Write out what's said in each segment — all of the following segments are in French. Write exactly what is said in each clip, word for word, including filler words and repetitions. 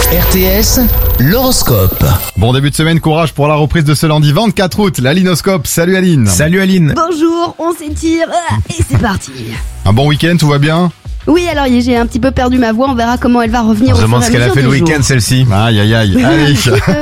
R T S, l'horoscope. Bon début de semaine, courage pour la reprise de ce lundi vingt-quatre août, la Linoscope. Salut Aline. Salut Aline. Bonjour, on s'étire ah, et c'est parti. Un bon week-end, tout va bien? Oui, alors j'ai un petit peu perdu ma voix, on verra comment elle va revenir On au se fur et demande à ce qu'elle a mesure fait des le jours. week-end celle-ci. Aïe aïe aïe, allez.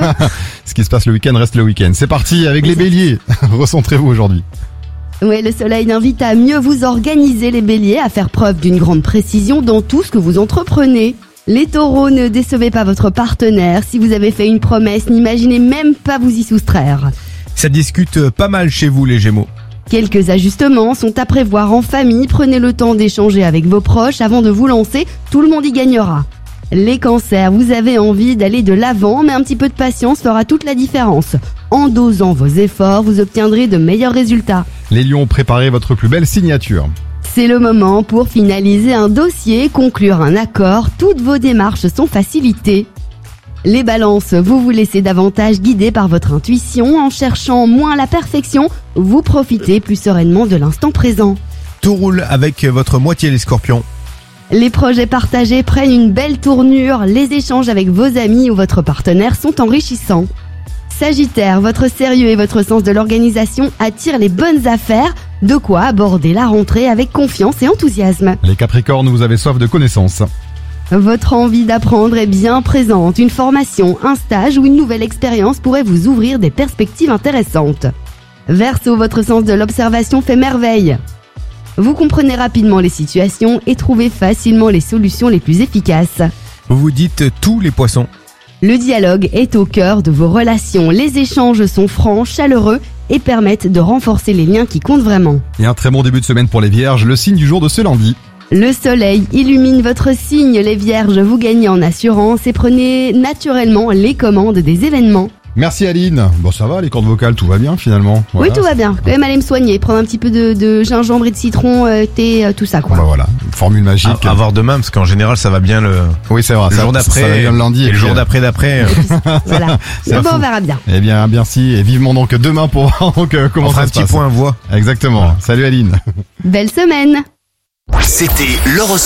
Ce qui se passe le week-end reste le week-end. C'est parti avec les béliers. Recentrez-vous aujourd'hui. Oui, le soleil invite à mieux vous organiser les béliers, à faire preuve d'une grande précision dans tout ce que vous entreprenez. Les taureaux, ne décevez pas votre partenaire. Si vous avez fait une promesse, n'imaginez même pas vous y soustraire. Ça discute pas mal chez vous les Gémeaux. Quelques ajustements sont à prévoir en famille. Prenez le temps d'échanger avec vos proches avant de vous lancer. Tout le monde y gagnera. Les cancers, vous avez envie d'aller de l'avant, mais un petit peu de patience fera toute la différence. En dosant vos efforts, vous obtiendrez de meilleurs résultats. Les lions, préparez votre plus belle signature. C'est le moment pour finaliser un dossier, conclure un accord. Toutes vos démarches sont facilitées. Les balances, vous vous laissez davantage guider par votre intuition. En cherchant moins la perfection, vous profitez plus sereinement de l'instant présent. Tout roule avec votre moitié les scorpions. Les projets partagés prennent une belle tournure. Les échanges avec vos amis ou votre partenaire sont enrichissants. Sagittaire, votre sérieux et votre sens de l'organisation attirent les bonnes affaires. De quoi aborder la rentrée avec confiance et enthousiasme. Les capricornes, vous avez soif de connaissances. Votre envie d'apprendre est bien présente. Une formation, un stage ou une nouvelle expérience pourrait vous ouvrir des perspectives intéressantes. Verseau, votre sens de l'observation fait merveille. Vous comprenez rapidement les situations et trouvez facilement les solutions les plus efficaces. Vous vous dites tous les poissons. Le dialogue est au cœur de vos relations. Les échanges sont francs, chaleureux et permettent de renforcer les liens qui comptent vraiment. Et un très bon début de semaine pour les vierges, le signe du jour de ce lundi. Le soleil illumine votre signe, les vierges. Vous gagnez en assurance et prenez naturellement les commandes des événements. Merci Aline. Bon ça va, les cordes vocales, tout va bien finalement. Voilà. Oui, tout va bien. Quand même aller me soigner, prendre un petit peu de, de gingembre et de citron, euh, thé, euh, tout ça quoi. Bah voilà, formule magique. À, à voir demain parce qu'en général ça va bien le, Oui c'est vrai, le ça, jour d'après ça va bien le lundi. et le puis, jour euh, d'après d'après. Voilà. C'est Bon, fou. on verra bien. Eh bien merci et vivement donc demain pour voir donc, euh, comment On fera ça un se petit passe. point voix. Exactement. Salut Aline. Belle semaine. C'était l'horoscope.